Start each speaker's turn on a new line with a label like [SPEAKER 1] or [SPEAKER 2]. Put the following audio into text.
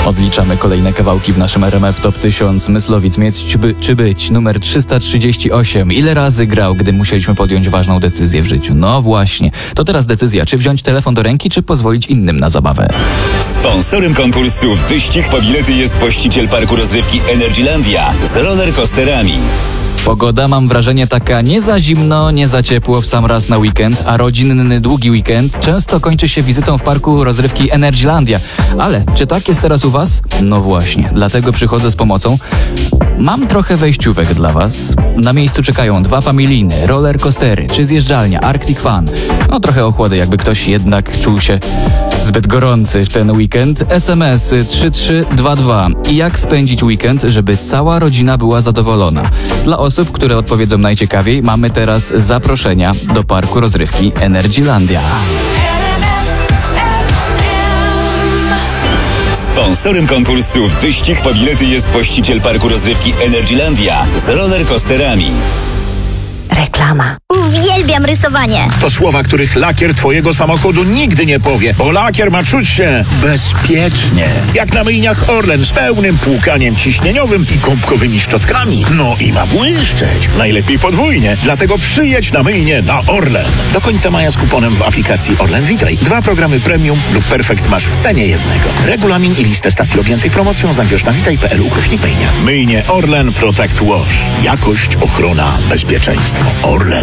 [SPEAKER 1] Odliczamy kolejne kawałki w naszym RMF Top 1000. Myslowic mieć czy być, numer 338. Ile razy grał, gdy musieliśmy podjąć ważną decyzję w życiu? No właśnie. To teraz decyzja, czy wziąć telefon do ręki, czy pozwolić innym na zabawę.
[SPEAKER 2] Sponsorem konkursu Wyścig po bilety jest właściciel parku rozrywki Energylandia z rollercoasterami.
[SPEAKER 1] Pogoda, mam wrażenie, taka nie za zimno, nie za ciepło w sam raz na weekend, a rodzinny, długi weekend często kończy się wizytą w parku rozrywki Energylandia. Ale czy tak jest teraz u Was? No właśnie, dlatego przychodzę z pomocą. Mam trochę wejściówek dla Was. Na miejscu czekają 2 familijne rollercoastery czy zjeżdżalnia Arctic Fun. No trochę ochłody, jakby ktoś jednak czuł się zbyt gorący w ten weekend. SMS 3322. I jak spędzić weekend, żeby cała rodzina była zadowolona? Dla osób, które odpowiedzą najciekawiej, mamy teraz zaproszenia do parku rozrywki Energylandia.
[SPEAKER 2] Sponsorem konkursu Wyścig po bilety jest właściciel parku rozrywki Energylandia z rollercoasterami.
[SPEAKER 3] Reklama. Uwielbiam rysowanie.
[SPEAKER 4] To słowa, których lakier twojego samochodu nigdy nie powie, bo lakier ma czuć się bezpiecznie. Jak na myjniach Orlen z pełnym płukaniem ciśnieniowym i gąbkowymi szczotkami. No i ma błyszczeć. Najlepiej podwójnie. Dlatego przyjedź na myjnię na Orlen. Do końca maja z kuponem w aplikacji Orlen Witaj. 2 programy premium lub perfekt masz w cenie jednego. Regulamin i listę stacji objętych promocją znajdziesz na witaj.pl/myjnia. Myjnie Orlen Protect Wash. Jakość, ochrona, bezpieczeństwo. Orlen.